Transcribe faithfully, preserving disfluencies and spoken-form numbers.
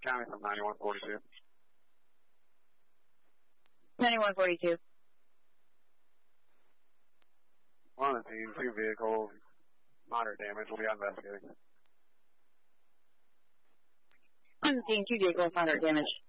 County from ninety-one forty-two. ninety-one forty-two. One of the team, two vehicles, moderate damage. We'll be investigating. One team, two vehicles, moderate damage.